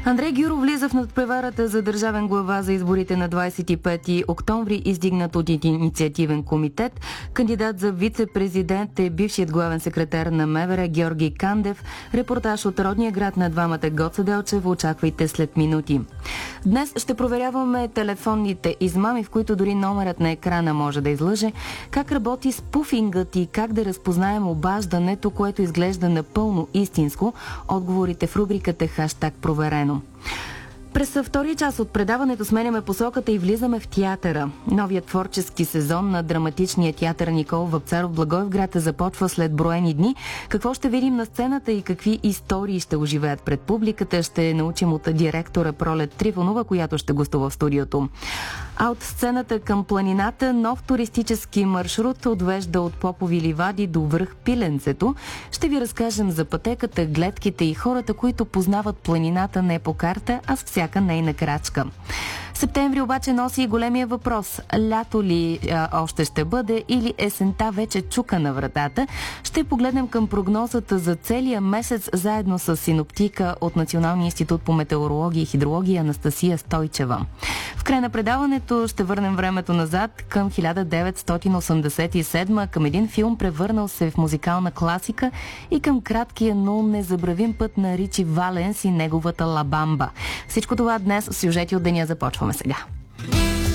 Андрей Гюров влиза в надпреварата за държавен глава за изборите на 25 октомври, издигнат от инициативен комитет. Кандидат за вице-президент е бившият главен секретар на МВР Георги Кандев. Репортаж от родния град на двамата Гоце Делчев. Очаквайте след минути. Днес ще проверяваме телефонните измами, в които дори номерът на екрана може да излъже, как работи спуфингът и как да разпознаем обаждането, което изглежда напълно истинско. Отговорите в рубриката Хаштаг проверено. През втория час от предаването сменяме посоката и влизаме в театъра. Новият творчески сезон на драматичния театър Никола Вапцаров в Благоевград започва след броени дни. Какво ще видим на сцената и какви истории ще оживеят пред публиката, ще научим от директора Пролет Трифонова, която ще гостува в студиото. А от сцената към планината нов туристически маршрут отвежда от Попови ливади до връх Пиленцето. Ще ви разкажем за пътеката, гледките и хората, които познават планината не по карта, а с всяка нейна крачка. Септември обаче носи и големия въпрос. Лято ли още ще бъде или есента вече чука на вратата? Ще погледнем към прогнозата за целия месец заедно с синоптика от Националния институт по метеорология и хидрология Анастасия Стойчева. В край на предаването ще върнем времето назад към 1987, към един филм, превърнал се в музикална класика, и към краткия, но незабравим път на Ричи Валенс и неговата Ла Бамба. Всичко това днес в сюжети от деня започваме сега.